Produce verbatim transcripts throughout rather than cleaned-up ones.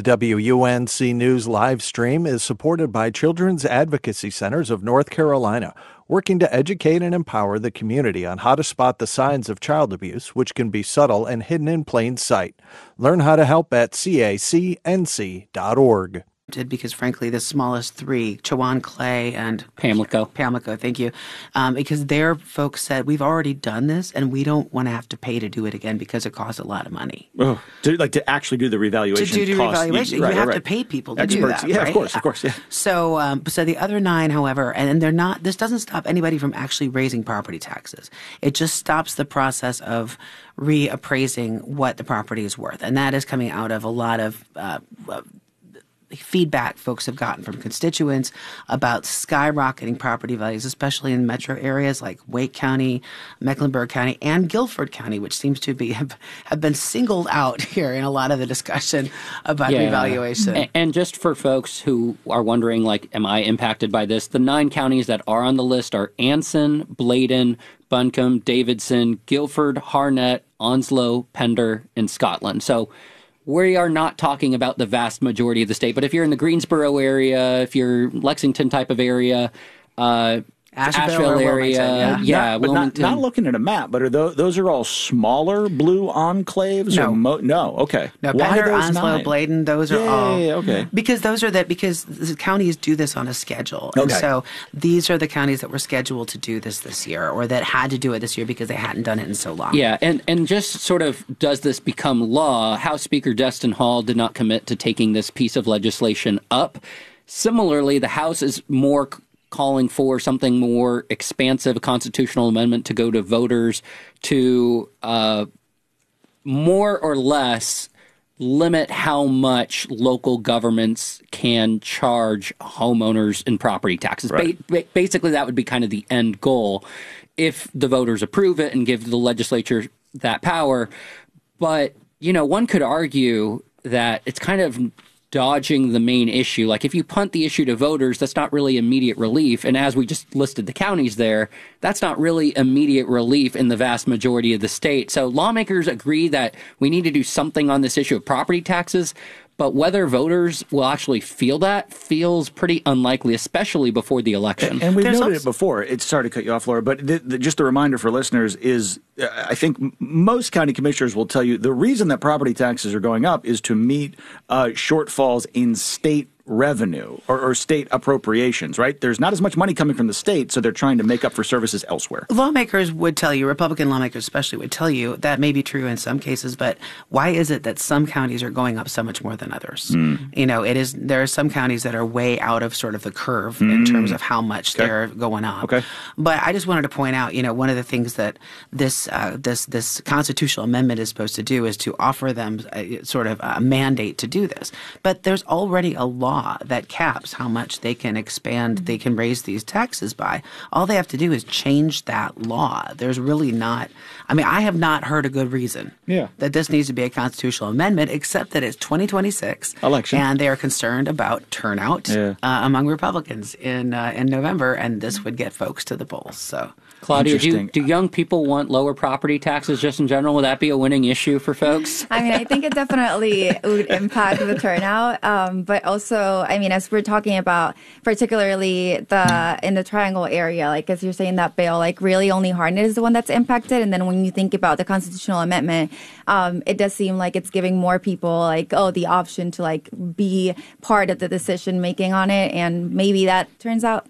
The W U N C News live stream is supported by Children's Advocacy Centers of North Carolina, working to educate and empower the community on how to spot the signs of child abuse, which can be subtle and hidden in plain sight. Learn how to help at C A C N C dot org. Because frankly, the smallest three, Chowan Clay and Pamlico. Pamlico, thank you. Um, because their folks said, we've already done this and we don't want to have to pay to do it again because it costs a lot of money. Oh, to, like to actually do the revaluation. To do the cost, revaluation. You, right, you have right. to pay people to Experts. do that. Yeah, right? of course, of course, yeah. So, um, so the other nine, however, and they're not, this doesn't stop anybody from actually raising property taxes. It just stops the process of reappraising what the property is worth. And that is coming out of a lot of, uh, feedback folks have gotten from constituents about skyrocketing property values, especially in metro areas like Wake County, Mecklenburg County, and Guilford County, which seems to be have, have been singled out here in a lot of the discussion about yeah. revaluation. And, and just for folks who are wondering, like, am I impacted by this? The nine counties that are on the list are Anson, Bladen, Buncombe, Davidson, Guilford, Harnett, Onslow, Pender, and Scotland. So we are not talking about the vast majority of the state, but if you're in the Greensboro area, if you're Lexington type of area, uh, Asheville, Asheville area, yeah, yeah not, but Wilmington. Not, not looking at a map, but are those, those are all smaller blue enclaves? No. Or mo- no, okay. No, Why Pender, those Onslow, nine? Bladen, those are yeah, all. Yeah, yeah, okay. Because those are that, because the counties do this on a schedule. And Okay. so these are the counties that were scheduled to do this this year or that had to do it this year because they hadn't done it in so long. Yeah, and, and just sort of does this become law? House Speaker Destin Hall did not commit to taking this piece of legislation up. Similarly, the House is more calling for something more expansive, a constitutional amendment to go to voters to uh, more or less limit how much local governments can charge homeowners in property taxes. Right. Ba- basically, that would be kind of the end goal if the voters approve it and give the legislature that power. But, you know, one could argue that it's kind of dodging the main issue. Like, if you punt the issue to voters, that's not really immediate relief. And as we just listed the counties there, that's not really immediate relief in the vast majority of the state. So lawmakers agree that we need to do something on this issue of property taxes. But whether voters will actually feel that feels pretty unlikely, especially before the election. And, and we've There's noted also- it before. It's sorry to cut you off, Laura, but the, the, just a reminder for listeners is uh, I think m- most county commissioners will tell you the reason that property taxes are going up is to meet uh, shortfalls in state revenue or, or state appropriations, right? There's not as much money coming from the state, so they're trying to make up for services elsewhere. Lawmakers would tell you, Republican lawmakers especially would tell you that may be true in some cases, but why is it that some counties are going up so much more than others? Mm. You know, it is there are some counties that are way out of sort of the curve mm. in terms of how much okay. they're going up. Okay. But I just wanted to point out, you know, one of the things that this uh, this this constitutional amendment is supposed to do is to offer them a, sort of a mandate to do this. But there's already a law that caps how much they can expand, they can raise these taxes by. All they have to do is change that law. There's really not, I mean, I have not heard a good reason yeah. that this needs to be a constitutional amendment, except that it's twenty twenty-six. Election. And they are concerned about turnout yeah. uh, among Republicans in uh, in November, and this would get folks to the polls. So, Claudia, do, do young people want lower property taxes just in general? Would that be a winning issue for folks? I mean, I think it definitely would impact the turnout. Um, but also, I mean, as we're talking about, particularly the in the Triangle area, like as you're saying that bill, like really only Harnett is the one that's impacted. And then when you think about the constitutional amendment, um, it does seem like it's giving more people like, oh, the option to like be part of the decision making on it. And maybe that turns out.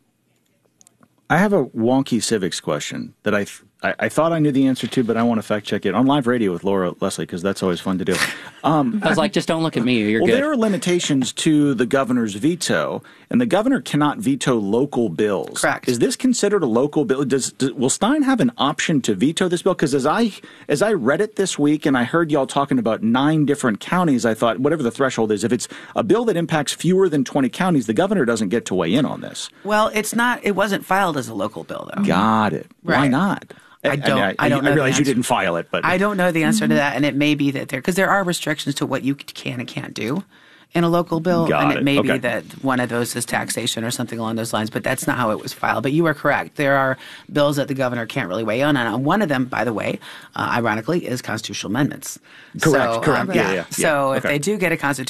I have a wonky civics question that I, th- I I thought I knew the answer to, but I want to fact check it on live radio with Laura Leslie because that's always fun to do. Um, I was like, just don't look at me. You're well, good. there are limitations to the governor's veto, and the governor cannot veto local bills. Correct. Is this considered a local bill? Does, does will Stein have an option to veto this bill? Because as I as I read it this week, and I heard y'all talking about nine different counties, I thought whatever the threshold is, if it's a bill that impacts fewer than twenty counties, the governor doesn't get to weigh in on this. well, it's not, it wasn't filed as a local bill, though. Got it. Why Right. not? I don't. I, mean, I, I don't. I know realize the you answer. didn't file it, but I don't know the answer to that, and it may be that there because there are restrictions to what you can and can't do in a local bill, Got and it, it. may Okay. be that one of those is taxation or something along those lines. But that's not how it was filed. But you are correct. There are bills that the governor can't really weigh in on. One of them, by the way, uh, ironically, is constitutional amendments. Correct, So, correct. um, Yeah, yeah, yeah. So if Okay. they do get a constitutional